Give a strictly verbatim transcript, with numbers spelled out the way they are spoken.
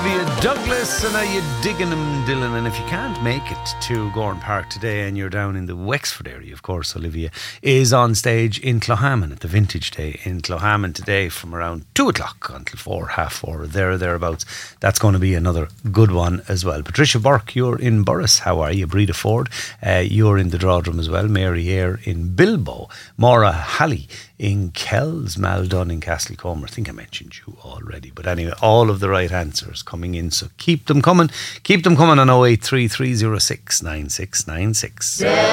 Olivia Douglas, and are you digging them, Dylan? And if you can't make it to Gorn Park today and you're down in the Wexford area, of course, Olivia is on stage in Clohammon at the Vintage Day in Clohammon today from around two o'clock until four, half four, there or thereabouts. That's going to be another good one as well. Patricia Burke, you're in Burris. How are you? Breda Ford, uh, you're in the Drodrum as well. Mary Eyre in Bilbo. Maura Halley in Kells. Mal Dunn in Castlecomer. I think I mentioned you already. But anyway, all of the right answers coming in. So keep them coming. Keep them coming on oh eight three three oh six nine six nine six. Yeah.